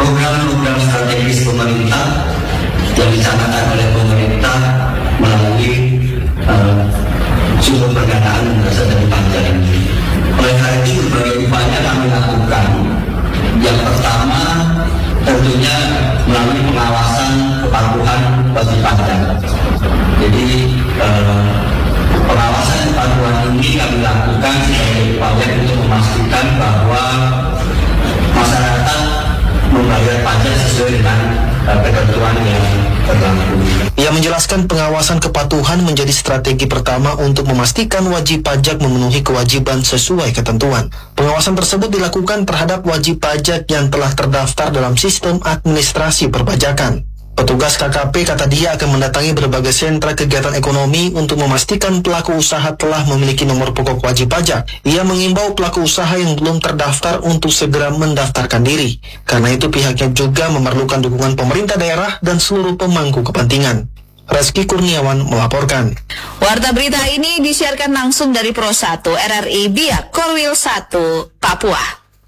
program-program strategis pemerintah yang dicanangkan oleh pemerintah melalui sumber pendanaan yang berasal dari pajak ini. Oleh karena itu berbagai upaya kami lakukan. Yang pertama tentunya melalui pengawasan kepatuhan wajib pajak. Jadi pengawasan kepatuhan ini kami lakukan sebagai upaya untuk memastikan bahwa masyarakat membayar pajak sesuai dengan ketentuan yang berlaku. Ia menjelaskan pengawasan kepatuhan menjadi strategi pertama untuk memastikan wajib pajak memenuhi kewajiban sesuai ketentuan. Pengawasan tersebut dilakukan terhadap wajib pajak yang telah terdaftar dalam sistem administrasi perpajakan. Petugas KKP kata dia akan mendatangi berbagai sentra kegiatan ekonomi untuk memastikan pelaku usaha telah memiliki nomor pokok wajib pajak. Ia mengimbau pelaku usaha yang belum terdaftar untuk segera mendaftarkan diri. Karena itu pihaknya juga memerlukan dukungan pemerintah daerah dan seluruh pemangku kepentingan. Reski Kurniawan melaporkan. Warta berita ini disiarkan langsung dari Pro 1 RRI Biak Korwil 1 Papua.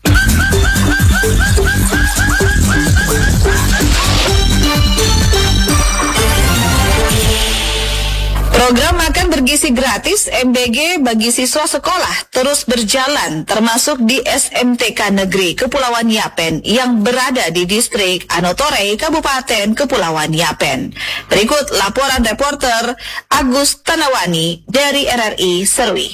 Program makan bergizi gratis MBG bagi siswa sekolah terus berjalan, termasuk di SMTK Negeri Kepulauan Yapen yang berada di distrik Anotorei, Kabupaten Kepulauan Yapen. Berikut laporan reporter Agus Tanawani dari RRI Serwi.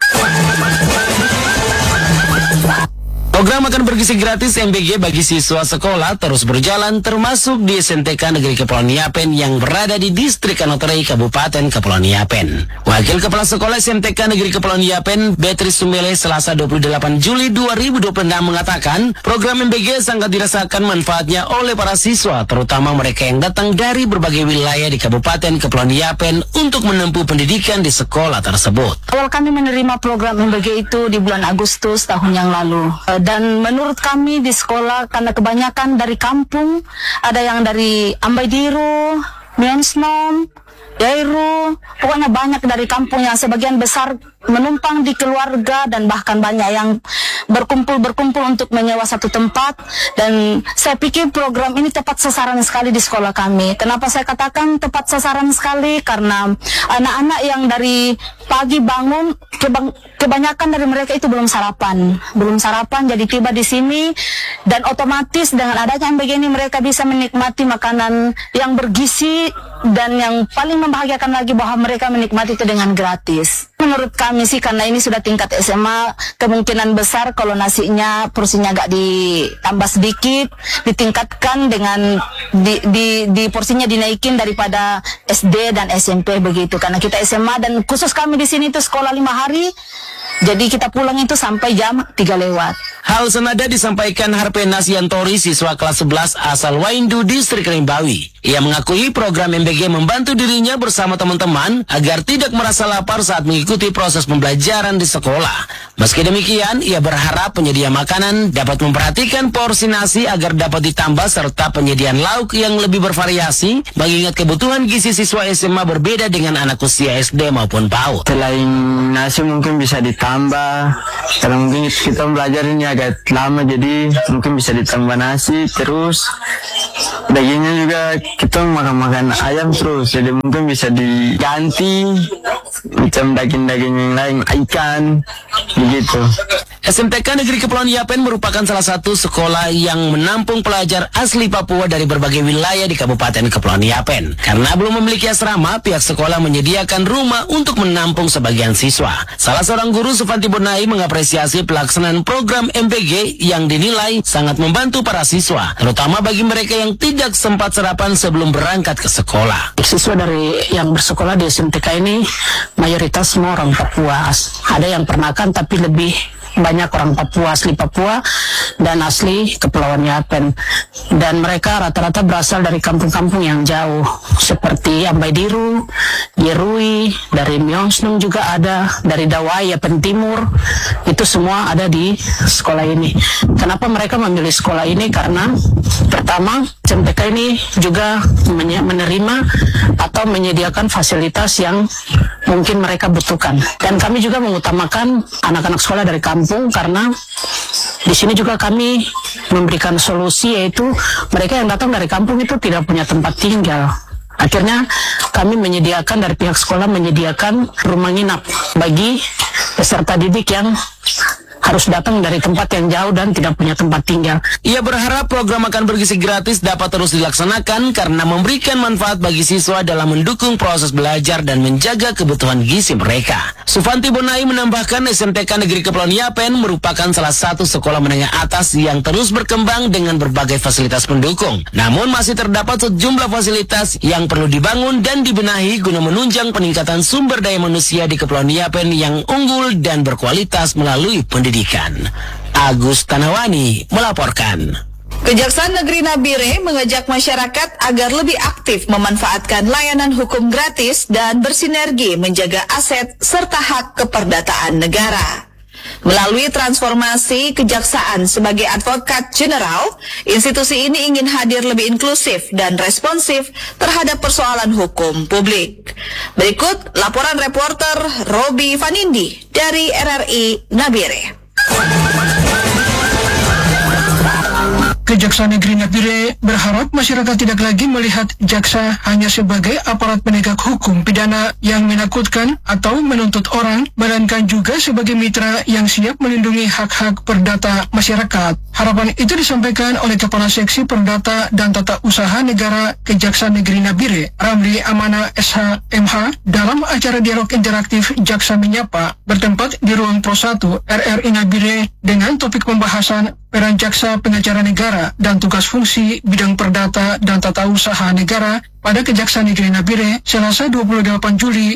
Program makan bergizi gratis MBG bagi siswa sekolah terus berjalan, termasuk di SMTK Negeri Kepulauan Yapen yang berada di distrik Anotorei, Kabupaten Kepulauan Yapen. Wakil Kepala Sekolah SMTK Negeri Kepulauan Yapen, Beatrice Sumele, Selasa 28 Juli 2026 mengatakan, program MBG sangat dirasakan manfaatnya oleh para siswa, terutama mereka yang datang dari berbagai wilayah di Kabupaten Kepulauan Yapen untuk menempuh pendidikan di sekolah tersebut. Awal kami menerima program MBG itu di bulan Agustus tahun yang lalu. Dan menurut kami di sekolah, karena kebanyakan dari kampung, ada yang dari Ambaidiru, Mionsnom, Dairu, pokoknya banyak dari kampung yang sebagian besar menumpang di keluarga dan bahkan banyak yang berkumpul untuk menyewa satu tempat. Dan saya pikir program ini tepat sasaran sekali di sekolah kami. Kenapa saya katakan tepat sasaran sekali? Karena anak-anak yang dari pagi bangun, kebanyakan dari mereka itu belum sarapan, jadi tiba di sini dan otomatis dengan adanya MBG ini mereka bisa menikmati makanan yang bergizi dan yang paling membahagiakan lagi bahwa mereka menikmati itu dengan gratis. Menurut kami sih, karena ini sudah tingkat SMA, kemungkinan besar kalau nasinya porsinya agak ditambah sedikit, ditingkatkan dengan di porsinya dinaikin daripada SD dan SMP begitu. Karena kita SMA dan khusus kami di sini itu sekolah 5 hari, jadi kita pulang itu sampai jam 3 lewat. Hal senada disampaikan Harpenas Yantori, siswa kelas 11 asal Waindu, distrik Rimbawi. Ia mengakui program MBG membantu dirinya bersama teman-teman agar tidak merasa lapar saat mengikuti proses pembelajaran di sekolah. Meski demikian, ia berharap penyedia makanan dapat memperhatikan porsi nasi agar dapat ditambah serta penyediaan lauk yang lebih bervariasi, mengingat kebutuhan gizi siswa SMA berbeda dengan anak usia SD maupun PAUD. Selain nasi mungkin bisa ditambah, karena mungkin kita belajar ini agak lama, jadi mungkin bisa ditambah nasi, terus dagingnya juga kita makan ayam terus, jadi mungkin bisa diganti macam daging-daging yang lain, ikan, begitu. SMTK Negeri Kepulauan Yapen merupakan salah satu sekolah yang menampung pelajar asli Papua dari berbagai wilayah di Kabupaten Kepulauan Yapen. Karena belum memiliki asrama, pihak sekolah menyediakan rumah untuk menampung sebagian siswa. Salah seorang guru, Sufanti Bonai, mengapresiasi pelaksanaan program MBG yang dinilai sangat membantu para siswa, terutama bagi mereka yang tidak sempat sarapan sebelum berangkat ke sekolah. Siswa dari yang bersekolah di SMTK ini mayoritas semua orang Papua. Ada yang peranakan tapi lebih banyak orang Papua, asli Papua dan asli Kepulauan Yapen. Dan mereka rata-rata berasal dari kampung-kampung yang jauh seperti Ambaidiru, Yerui, dari Myeongsnung juga ada, dari Dawai, Yapen Timur. Itu semua ada di sekolah ini. Kenapa mereka memilih sekolah ini? Karena pertama, SMTK ini juga menerima atau menyediakan fasilitas yang mungkin mereka butuhkan. Dan kami juga mengutamakan anak-anak sekolah dari kampung karena Di sini juga kami memberikan solusi, yaitu mereka yang datang dari kampung itu tidak punya tempat tinggal. Akhirnya kami menyediakan, dari pihak sekolah menyediakan rumah nginap bagi peserta didik yang harus datang dari tempat yang jauh dan tidak punya tempat tinggal. Ia berharap program makan bergizi gratis dapat terus dilaksanakan karena memberikan manfaat bagi siswa dalam mendukung proses belajar dan menjaga kebutuhan gizi mereka. Sufanti Bonai menambahkan SMTK Negeri Kepulauan Yapen merupakan salah satu sekolah menengah atas yang terus berkembang dengan berbagai fasilitas pendukung. Namun masih terdapat sejumlah fasilitas yang perlu dibangun dan dibenahi guna menunjang peningkatan sumber daya manusia di Kepulauan Yapen yang unggul dan berkualitas melalui pendidikan. Agus Tanawani melaporkan. Kejaksaan Negeri Nabire mengajak masyarakat agar lebih aktif memanfaatkan layanan hukum gratis dan bersinergi menjaga aset serta hak keperdataan negara. Melalui transformasi kejaksaan sebagai advokat general, institusi ini ingin hadir lebih inklusif dan responsif terhadap persoalan hukum publik. Berikut laporan reporter Robi Vanindi dari RRI Nabire. Kejaksaan Negeri Nabire berharap masyarakat tidak lagi melihat jaksa hanya sebagai aparat penegak hukum pidana yang menakutkan atau menuntut orang, melainkan juga sebagai mitra yang siap melindungi hak-hak perdata masyarakat. Harapan itu disampaikan oleh Kepala Seksi Perdata dan Tata Usaha Negara Kejaksaan Negeri Nabire, Ramli Amana SH MH, dalam acara dialog interaktif Jaksa Menyapa bertempat di Ruang Pro 1 RRI Nabire dengan topik pembahasan peran jaksa pengacara negara dan tugas fungsi bidang perdata dan tata usaha negara pada Kejaksaan Negeri Nabire Selasa 28 Juli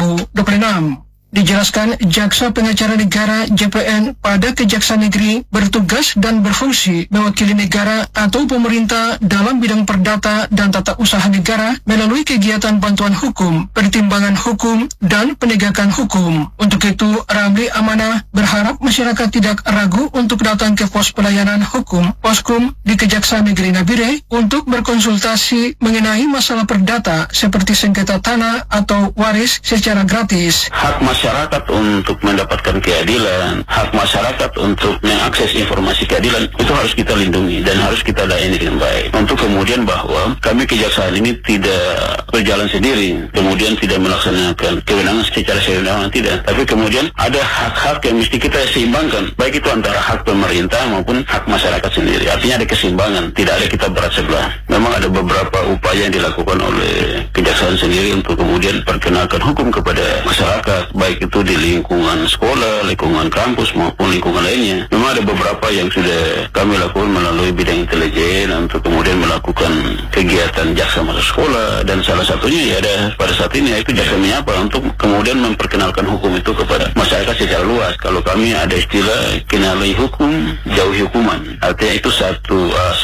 2026. Dijelaskan, jaksa pengacara negara JPN pada Kejaksaan Negeri bertugas dan berfungsi mewakili negara atau pemerintah dalam bidang perdata dan tata usaha negara melalui kegiatan bantuan hukum, pertimbangan hukum, dan penegakan hukum. Untuk itu, Ramli Amanah berharap masyarakat tidak ragu untuk datang ke pos pelayanan hukum Poskum di Kejaksaan Negeri Nabire untuk berkonsultasi mengenai masalah perdata seperti sengketa tanah atau waris secara gratis. Hak masyarakat untuk mendapatkan keadilan, hak masyarakat untuk mengakses informasi keadilan itu harus kita lindungi dan harus kita layani dengan baik. Untuk kemudian bahwa kami kejaksaan ini tidak berjalan sendiri, kemudian tidak melaksanakan kewenangan secara sewenang-wenang, tidak. Tapi kemudian ada hak-hak yang mesti kita seimbangkan, baik itu antara hak pemerintah maupun hak masyarakat sendiri. Artinya ada keseimbangan, tidak ada kita berat sebelah. Memang ada beberapa upaya yang dilakukan oleh kejaksaan sendiri untuk kemudian perkenalkan hukum kepada masyarakat, baik itu di lingkungan sekolah, lingkungan kampus maupun lingkungan lainnya. Memang ada beberapa yang sudah kami lakukan melalui bidang intelijen untuk kemudian melakukan kegiatan jaksa masuk sekolah, dan salah satunya ya ada pada saat ini yaitu jaksa menyapa untuk kemudian memperkenalkan hukum itu kepada masyarakat secara luas. Kalau kami ada istilah kenali hukum, jauhi hukuman. Artinya itu satu